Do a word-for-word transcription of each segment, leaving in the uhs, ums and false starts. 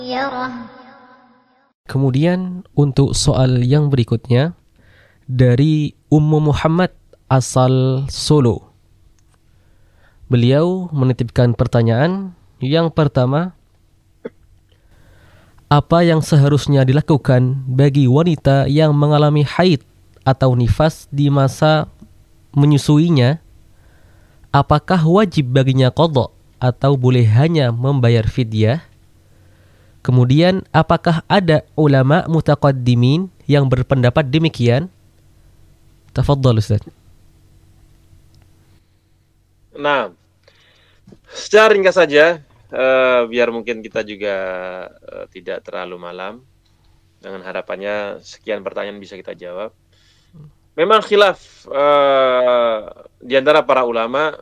Kemudian untuk soal yang berikutnya dari Ummu Muhammad asal Solo. Beliau menitipkan pertanyaan yang pertama, apa yang seharusnya dilakukan bagi wanita yang mengalami haid atau nifas di masa menyusuinya? Apakah wajib baginya qadha atau boleh hanya membayar fidyah? Kemudian, apakah ada ulama mutaqaddimin yang berpendapat demikian? Tafadhal Ustaz. Nah, secara ringkas saja, uh, biar mungkin kita juga uh, tidak terlalu malam, dengan harapannya sekian pertanyaan bisa kita jawab. Memang khilaf uh, di antara para ulama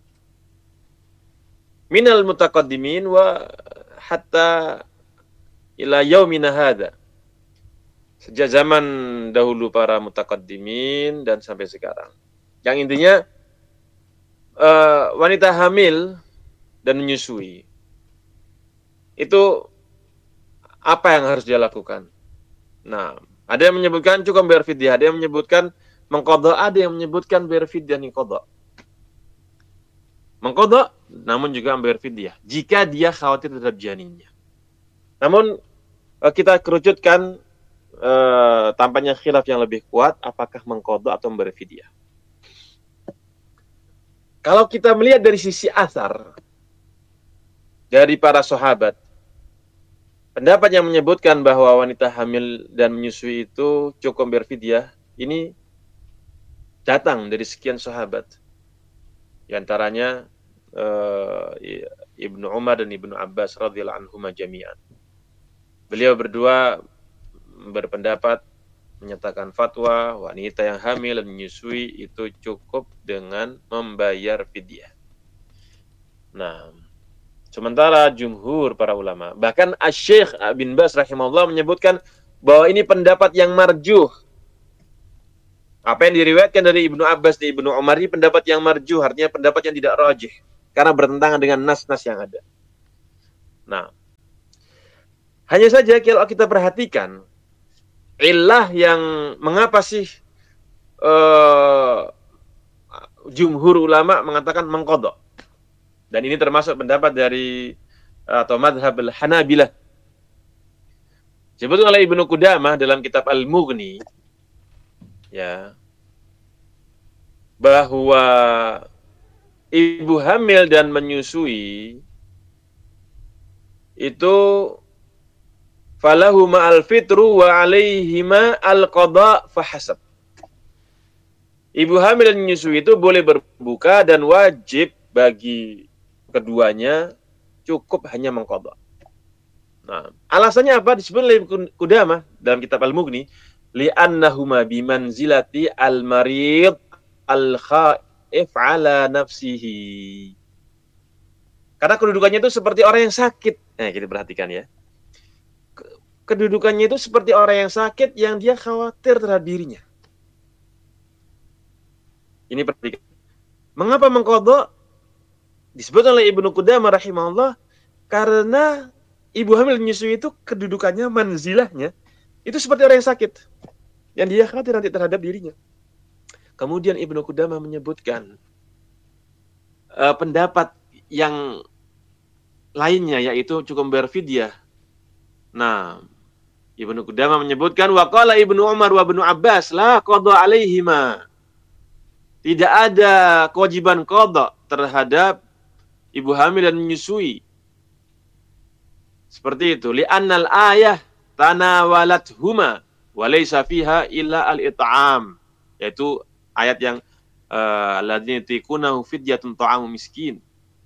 minal mutaqaddimin wa hatta ila yaumina hadza. Sejak zaman dahulu para mutaqaddimin dan sampai sekarang. Yang intinya uh, wanita hamil dan menyusui itu apa yang harus dia lakukan? Nah, ada yang menyebutkan cukup bayar fidyah, ada yang menyebutkan mengqadha, ada yang menyebutkan bayar fidyah ni qadha. Mengqadha namun juga bayar fidyah jika dia khawatir terhadap janinnya. Namun kita kerucutkan uh, tampaknya khilaf yang lebih kuat apakah mengqadha atau bayar fidyah. Kalau kita melihat dari sisi asar dari para sahabat, pendapat yang menyebutkan bahwa wanita hamil dan menyusui itu cukup berfidyah, ini datang dari sekian sahabat. Di antaranya uh, Ibnu Umar dan Ibnu Abbas radhiyallahu anhuma jami'an. Beliau berdua berpendapat menyatakan fatwa wanita yang hamil dan menyusui itu cukup dengan membayar fidyah. Nah, sementara jumhur para ulama, bahkan Asy-Syaikh bin Baz rahimahullah menyebutkan bahwa ini pendapat yang marjuh. Apa yang diriwayatkan dari Ibnu Abbas dan Ibnu Umar ini pendapat yang marjuh, artinya pendapat yang tidak rajih karena bertentangan dengan nas-nas yang ada. Nah, hanya saja kalau kita perhatikan illah yang mengapa sih uh, jumhur ulama mengatakan mengqadha. Dan ini termasuk pendapat dari atau madhab al-Hanabilah. Disebutkan oleh Ibnu Qudamah dalam kitab Al-Mughni, ya, bahwa ibu hamil dan menyusui itu falahu ma'al fitru wa alaihima al-qadha fahasab. Ibu hamil dan menyusui itu boleh berbuka dan wajib bagi keduanya cukup hanya mengqadha. Nah, alasannya apa? Disebut oleh Qudamah dalam kitab Al-Mughni, li'annahuma bimanzilati al-marid al-khaif ala nafsihi. Karena kedudukannya itu seperti orang yang sakit. Nah, kita perhatikan ya. Kedudukannya itu seperti orang yang sakit yang dia khawatir terhadap dirinya. Ini perhatikan. Mengapa mengqadha? Disebut oleh Ibnu Qudamah rahimahullah karena ibu hamil menyusui itu kedudukannya, manzilahnya itu seperti orang yang sakit yang dia khawatir nanti terhadap dirinya. Kemudian Ibnu Qudamah menyebutkan uh, pendapat yang lainnya yaitu cukup berfidyah. Nah, Ibnu Qudamah menyebutkan waqala Ibnu Umar wa Ibnu Abbas la qadha alaihima. Tidak ada kewajiban qadha terhadap ibu hamil dan menyusui. Seperti itu. Li'annal ayah tanawalathuma wa laysa fiha illa al-it'am. Yaitu ayat yang alladzina yutiqunahu fidyatun ta'amu miskin.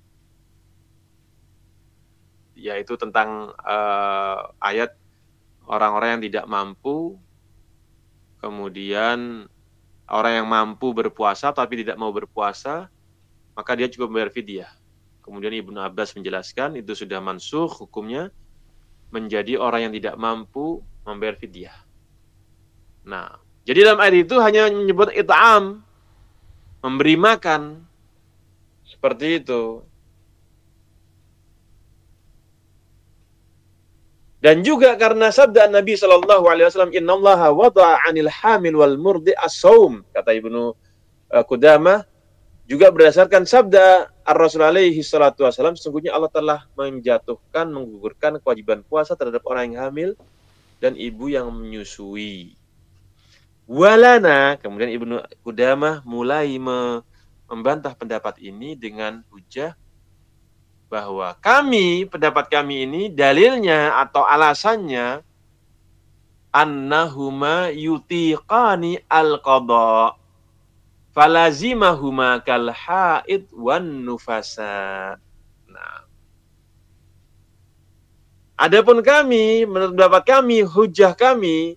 Yaitu tentang uh, ayat orang-orang yang tidak mampu, kemudian orang yang mampu berpuasa tapi tidak mau berpuasa, maka dia cukup membayar fidyah. Kemudian Ibnu Abbas menjelaskan itu sudah mansukh hukumnya menjadi orang yang tidak mampu membayar fidyah. Nah, jadi dalam ayat itu hanya menyebut it'am, memberi makan. Seperti itu. Dan juga karena sabda Nabi Shallallahu Alaihi Wasallam, Inna Allah wada'a anil hamil wal murdi as-saum, kata Ibnu uh, Qudamah, juga berdasarkan sabda Ar-Rasul alaihi salatu wasallam, sesungguhnya Allah telah menjatuhkan, menggugurkan kewajiban puasa terhadap orang yang hamil dan ibu yang menyusui. Walana, kemudian Ibnu Qudamah mulai me membantah pendapat ini dengan hujah bahwa kami, pendapat kami ini, dalilnya atau alasannya, annahuma yutiqani al-qadha falazimahuma kal haid wan nufasa. Nah, adapun kami, menurut pendapat kami, hujah kami,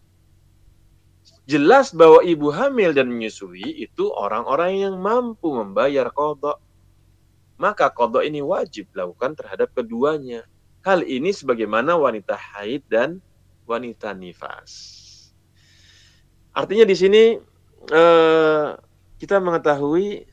jelas bahwa ibu hamil dan menyusui itu orang-orang yang mampu membayar qadha. Maka qadha ini wajib dilakukan terhadap keduanya. Hal ini sebagaimana wanita haid dan wanita nifas. Artinya di sini eh, kita mengetahui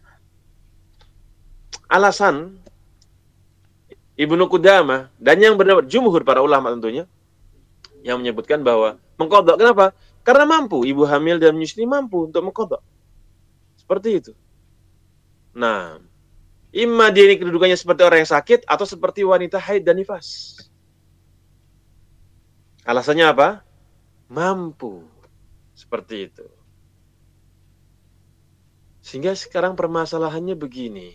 alasan Ibnu Qudamah dan yang berpendapat jumhur para ulama tentunya yang menyebutkan bahwa mengqadha. Kenapa? Karena mampu, ibu hamil dan menyusui mampu untuk mengqadha. Seperti itu. Nah, imma dia ini kedudukannya seperti orang yang sakit atau seperti wanita haid dan nifas. Alasannya apa? Mampu. Seperti itu. Sehingga sekarang permasalahannya begini.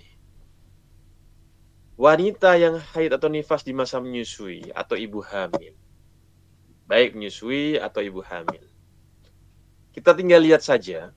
Wanita yang haid atau nifas di masa menyusui atau ibu hamil. Baik menyusui atau ibu hamil. Kita tinggal lihat saja.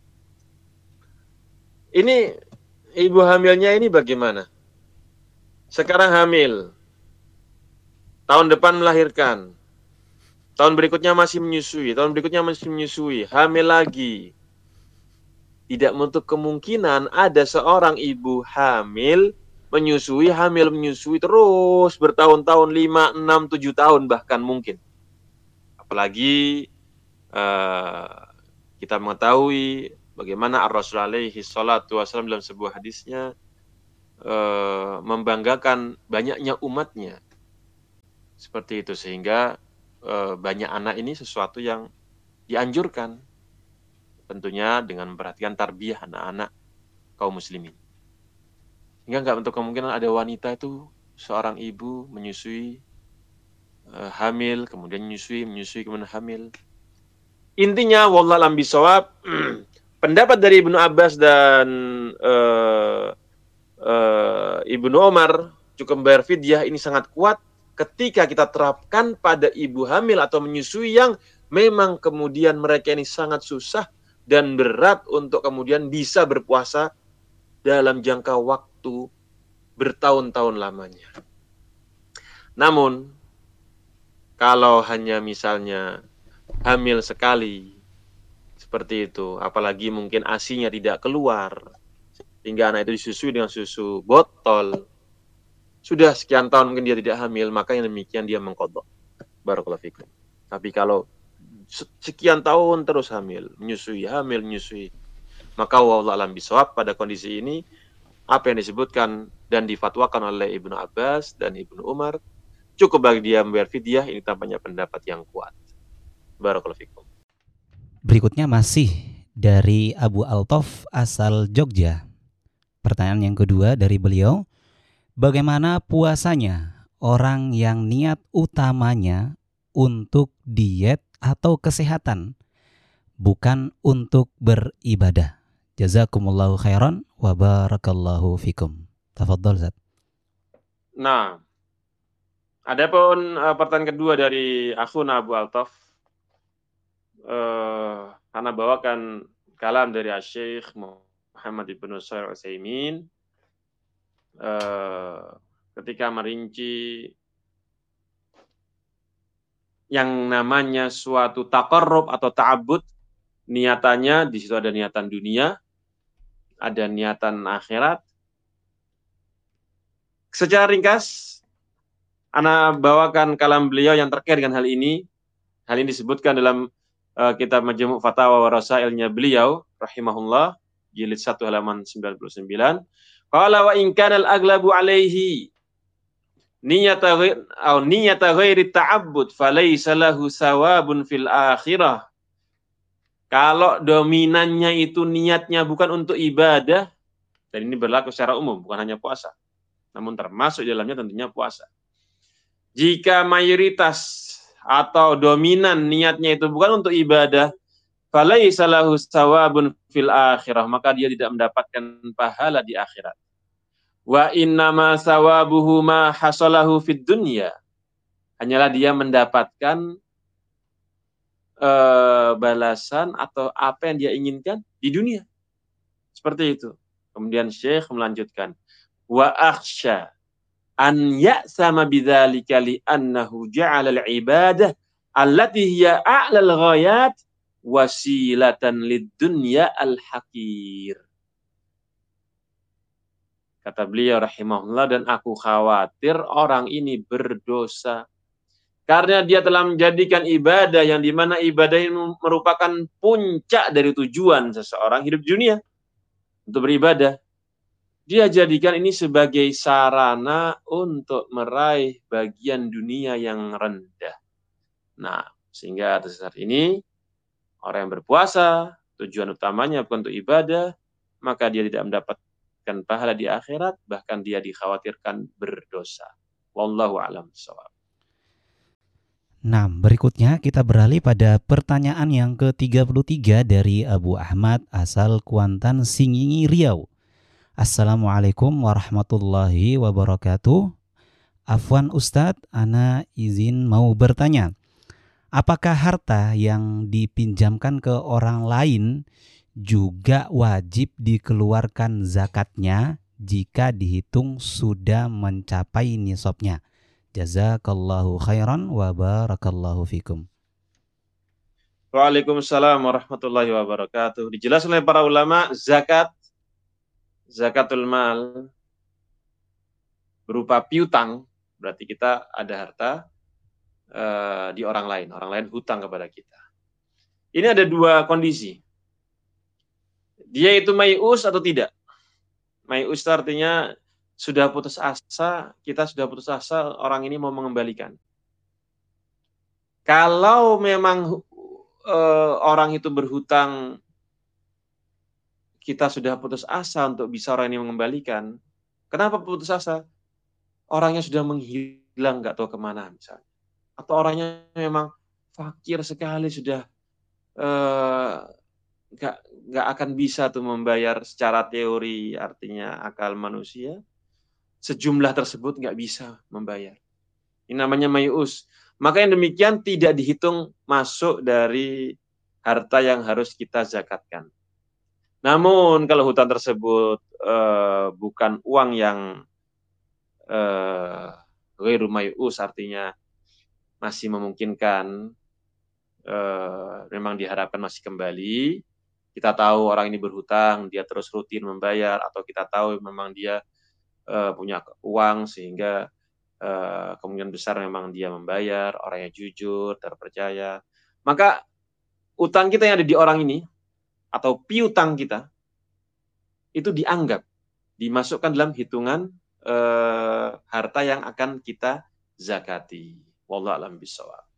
Ini ibu hamilnya ini bagaimana? Sekarang hamil. Tahun depan melahirkan. Tahun berikutnya masih menyusui. Tahun berikutnya masih menyusui. Hamil lagi. Tidak menutup kemungkinan ada seorang ibu hamil, menyusui, hamil menyusui terus bertahun-tahun, lima, enam, tujuh tahun bahkan mungkin. Apalagi uh, kita mengetahui bagaimana Ar-Rasul alaihi salatu wasallam dalam sebuah hadisnya uh, membanggakan banyaknya umatnya. Seperti itu, sehingga uh, banyak anak ini sesuatu yang dianjurkan. Tentunya dengan memperhatikan tarbiyah anak-anak kaum muslimin. Hingga nggak untuk kemungkinan ada wanita itu, seorang ibu menyusui, uh, hamil, kemudian menyusui, menyusui, kemudian hamil. Intinya, wallahu a'lam bishawab, pendapat dari Ibnu Abbas dan uh, uh, Ibnu Umar cukup membayar fidyah ini sangat kuat ketika kita terapkan pada ibu hamil atau menyusui yang memang kemudian mereka ini sangat susah dan berat untuk kemudian bisa berpuasa dalam jangka waktu bertahun-tahun lamanya. Namun, kalau hanya misalnya hamil sekali, seperti itu, apalagi mungkin asinya tidak keluar, hingga anak itu disusui dengan susu botol, sudah sekian tahun mungkin dia tidak hamil, maka yang demikian dia mengqadha. Barakallahu fikum. Tapi kalau sekian tahun terus hamil, menyusui, hamil, menyusui, maka wallahu a'lam bishawab pada kondisi ini apa yang disebutkan dan difatwakan oleh Ibnu Abbas dan Ibnu Umar cukup bagi dia membayar fidyah. Ini tampaknya pendapat yang kuat. Barakallahu fikum. Berikutnya masih dari Abu Altaf asal Jogja. Pertanyaan yang kedua dari beliau, bagaimana puasanya orang yang niat utamanya untuk diet atau kesehatan, bukan untuk beribadah? Jazakumullahu khairan wa barakallahu fikum. Tafadhol, Zat. Nah, adapun uh, pertanyaan kedua dari akhuna Abu Altaf, uh, karena bawakan kalam dari Syekh Muhammad ibnu Shalih Al-Utsaimin uh, ketika merinci yang namanya suatu taqarrub atau ta'abbud, niatannya di situ ada niatan dunia, ada niatan akhirat. Secara ringkas, ana bawakan kalam beliau yang terkait dengan hal ini. Hal ini disebutkan dalam uh, kitab Majmu' Fatawa wa Rasailnya beliau rahimahullah, jilid satu halaman sembilan puluh sembilan. Qala wa in kana al-aglabu alaihi niyata ghairi au niyata ghairi ta'abbud falaysa lahu sawabun fil akhirah. Kalau dominannya itu niatnya bukan untuk ibadah, dan ini berlaku secara umum, bukan hanya puasa, namun termasuk di dalamnya tentunya puasa. Jika mayoritas atau dominan niatnya itu bukan untuk ibadah, falaysa lahu sawabun fil akhirah, maka dia tidak mendapatkan pahala di akhirat. Wa innama sawabuhu ma hasalahu fid dunya. Hanyalah dia mendapatkan uh, balasan atau apa yang dia inginkan di dunia. Seperti itu. Kemudian Syekh melanjutkan, wa akhsha an ya'sama bidzalika li annahu ja'ala al-ibadah allati hiya a'lal ghayat wasilatan lid-dunya al-haqir. Kata beliau rahimahullah, dan aku khawatir orang ini berdosa karena dia telah menjadikan ibadah yang dimana ibadah ini merupakan puncak dari tujuan seseorang hidup di dunia untuk beribadah. Dia jadikan ini sebagai sarana untuk meraih bagian dunia yang rendah. Nah, sehingga atas dasar ini orang yang berpuasa tujuan utamanya bukan untuk ibadah, maka dia tidak mendapat pahala di akhirat, bahkan dia dikhawatirkan berdosa. Wallahu a'lam bishawab. Nah, berikutnya kita beralih pada pertanyaan yang ke tiga puluh tiga dari Abu Ahmad asal Kuantan, Singingi, Riau. Assalamualaikum warahmatullahi wabarakatuh. Afwan Ustadz, ana izin mau bertanya. Apakah harta yang dipinjamkan ke orang lain juga wajib dikeluarkan zakatnya jika dihitung sudah mencapai nisabnya? Jazakallahu khairan wa barakallahu fikum. Waalaikumsalam warahmatullahi wabarakatuh. Dijelaskan oleh para ulama, zakat, zakatul mal berupa piutang, berarti kita ada harta uh, di orang lain, orang lain hutang kepada kita. Ini ada dua kondisi. Dia itu mai'us atau tidak? Mai'us artinya sudah putus asa, kita sudah putus asa, orang ini mau mengembalikan. Kalau memang e, orang itu berhutang, kita sudah putus asa untuk bisa orang ini mengembalikan. Kenapa putus asa? Orangnya sudah menghilang, nggak tahu kemana misalnya. Atau orangnya memang fakir sekali, sudah e, nggak nggak akan bisa tuh membayar secara teori, artinya akal manusia. Sejumlah tersebut nggak bisa membayar. Ini namanya mai'us. Maka yang demikian tidak dihitung masuk dari harta yang harus kita zakatkan. Namun kalau hutang tersebut eh, bukan uang yang eh, ghairu mai'us, artinya masih memungkinkan, eh, memang diharapkan masih kembali. Kita tahu orang ini berhutang, dia terus rutin membayar, atau kita tahu memang dia Uh, punya uang sehingga uh, kemungkinan besar memang dia membayar, orangnya jujur, terpercaya. Maka utang kita yang ada di orang ini atau piutang kita itu dianggap, dimasukkan dalam hitungan uh, harta yang akan kita zakati. Wallahu a'lam bishawab.